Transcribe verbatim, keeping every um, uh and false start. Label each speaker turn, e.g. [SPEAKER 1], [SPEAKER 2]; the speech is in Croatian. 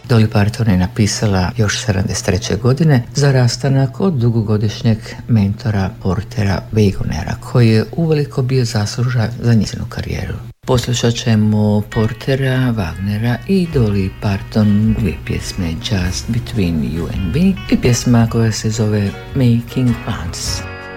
[SPEAKER 1] Dolly Parton je napisala još sedamdeset treće godine za rastanak od dugogodišnjeg mentora Portera Wagonera, koji je uveliko bio zaslužan za njezinu karijeru. Poslušat ćemo Portera, Wagnera i Dolly Parton dvije pjesme Just Between You and Me i pjesma koja se zove Making Plans.